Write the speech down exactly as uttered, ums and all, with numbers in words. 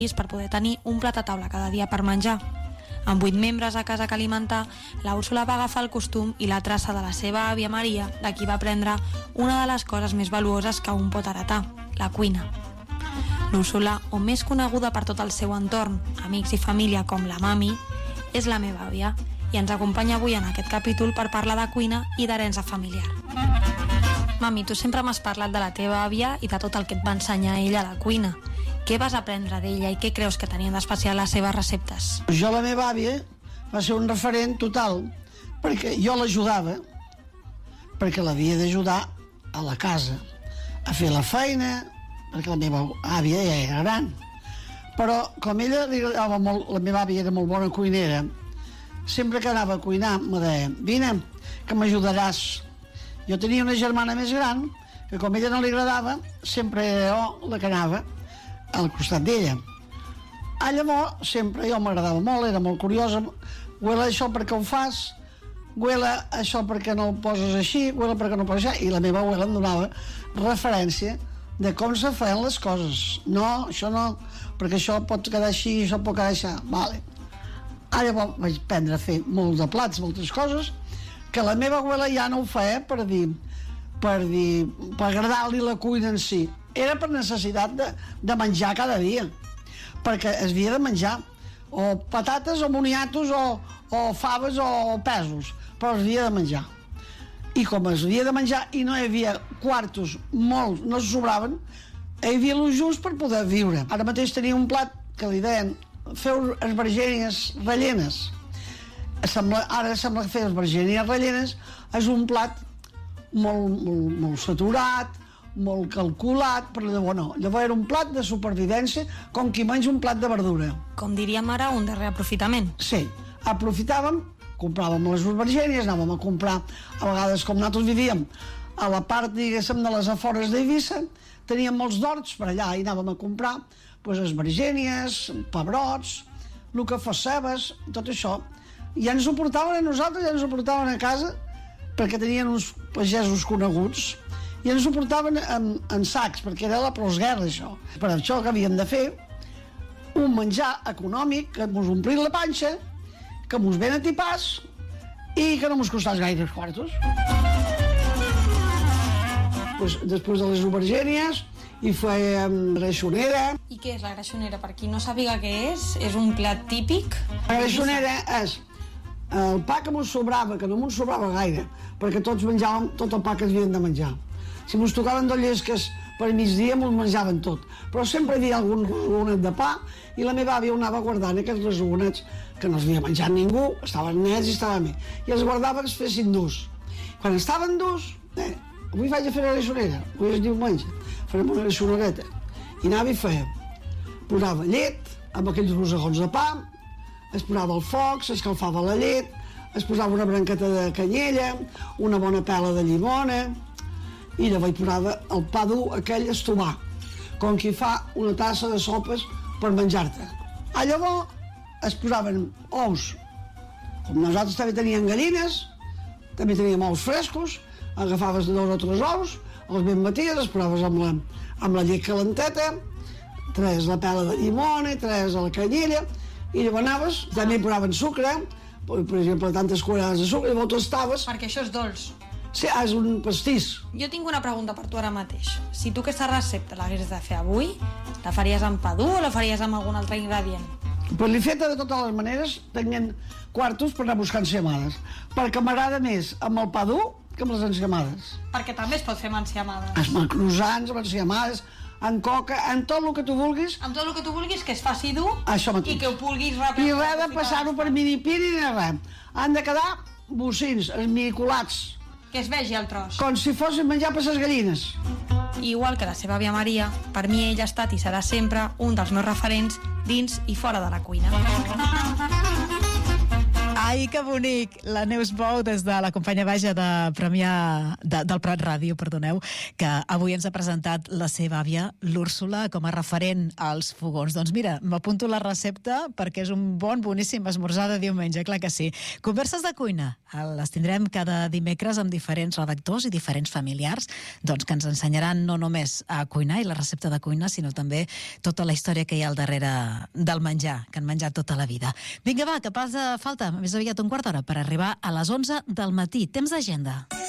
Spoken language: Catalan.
per poder tenir un plat a taula cada dia per menjar. Amb vuit membres a casa que alimentar, la Úrsula va agafar el costum i la traça de la seva àvia Maria, de qui va aprendre una de les coses més valuoses que un pot heretar, la cuina. L'Úrsula, o més coneguda per tot el seu entorn, amics i família com la mami, és la meva àvia i ens acompanya avui en aquest capítol per parlar de cuina i d'herència familiar. Mami, tu sempre m'has parlat de la teva àvia i de tot el que et va ensenyar ella a la cuina. Què vas aprendre d'ella i què creus que tenien d'especial les seves receptes? Jo, la meva àvia, va ser un referent total, perquè jo l'ajudava, perquè l'havia d'ajudar a la casa, a fer la feina, perquè la meva àvia ja era gran. Però com ella li agradava molt, la meva àvia era molt bona cuinera, sempre que anava a cuinar me deia, vine, que m'ajudaràs. Jo tenia una germana més gran, que com ella no li agradava, sempre era jo la que anava al costat d'ella. Ah, llavors, sempre jo m'agradava molt, era molt curiosa, huela això perquè ho fas, huela això perquè no ho poses així, huela perquè no ho poses així, i la meva abuela em donava referència de com se feien les coses. No, això no, perquè això pot quedar així, això pot quedar així. Vale. Ah, llavors vaig aprendre a fer molts de plats, moltes coses, que la meva abuela ja no ho feia per dir, per dir, per agradar-li la cuina en si. Era per necessitat de, de menjar cada dia, perquè es havia de menjar o patates o moniatos o, o faves o pesos, però es havia de menjar. I com es havia de menjar i no hi havia quartos, molts, no es sobraven, hi havia el just per poder viure. Ara mateix tenia un plat que li deien feu espargènies rellenes. Sembla, ara sembla que fer espargènies rellenes és un plat molt, molt, molt saturat, molt calculat, però llavors no. Llavors era un plat de supervivència, com qui menja un plat de verdura. Com diríem ara, un de reaprofitament. Sí, aprofitàvem, compràvem les aubergènies, anàvem a comprar, a vegades com nosaltres vivíem, a la part, diguéssim, de les afores d'Eivissa, teníem molts d'horts per allà i anàvem a comprar pues, esbergènies, pebrots, el que fos cebes, tot això. I ja ens ho portaven a nosaltres, ja ens ho portaven a casa, perquè tenien uns pagesos coneguts, i ens ho portaven en, en sacs, perquè era la postguerra, això. Per això que havíem de fer un menjar econòmic, que mos omplís la panxa, que mos ben atipàs i que no mos costàs gaire els quartos. Pues, després de les aubergènies hi fèiem greixonera. I què és la greixonera? Per qui no sàpiga què és, és un plat típic? La greixonera és el pa que mos sobrava, que no mos sobrava gaire, perquè tots menjàvem tot el pa que havíem de menjar. Si mos tocaven d'ollesques per migdia, mos menjaven tot. Però sempre hi havia algun resogonet de pa i la meva àvia ho anava guardant, aquests resogonets que no els havia menjat ningú, estaven nets i estaven bé. I els guardava que es fessin durs. Quan estaven durs, eh, avui vaig a fer la greixonera, avui és diumenge, farem una greixonereta. I anava i feia, posava llet amb aquells rosegons de pa, es posava al foc, s'escalfava la llet, es posava una branqueta de canyella, una bona pela de llimona, i llavors hi posava el pa dur aquell a estovar, com qui fa una tassa de sopes per menjar-te. Ah, llavors es posaven ous, com nosaltres també teníem gallines, també teníem ous frescos, agafaves dos o tres ous, els ben baties, els posaves amb la, amb la llet calenteta, tres la pela de llimona, tres la canyella, i llavors anaves, també hi posaven sucre, per exemple, tantes cuirades de sucre, i llavors tastaves. Perquè això és dolç. Sí, és un pastís. Jo tinc una pregunta per tu ara mateix. Si tu aquesta recepta l'hagués de fer avui, la faries amb pa dur o la faries amb algun altre ingredient? Pues l'he feta de totes les maneres, tenint quartos per anar buscant enciamades, perquè m'agrada més amb el pa dur que amb les enciamades. Perquè també es pot fer amb enciamades. Els croissants, amb enciamades, amb coca, amb tot el que tu vulguis. Amb tot el que tu vulguis, que es faci dur i que ho vulguis ràpid. I res de passar-ho per minipiri ni res. Han de quedar bocins, esminiculats. Que es vegi el tros. Com si fossin menjar per les gallines. Igual que la seva àvia Maria, per mi ella ha estat i serà sempre un dels meus referents dins i fora de la cuina. Ai, que bonic! La Neus Bou, des de la companya Baja de Premià, de, del Prat Ràdio, perdoneu, que avui ens ha presentat la seva àvia, l'Úrsula, com a referent als fogons. Doncs mira, m'apunto la recepta perquè és un bon, boníssim esmorzar de diumenge, clar que sí. Converses de cuina, les tindrem cada dimecres amb diferents redactors i diferents familiars, doncs que ens ensenyaran no només a cuinar i la recepta de cuina, sinó també tota la història que hi ha al darrere del menjar, que han menjat tota la vida. Vinga, va, que passa falta més aviat un quart d'hora per arribar a les onze del matí. Temps d'agenda.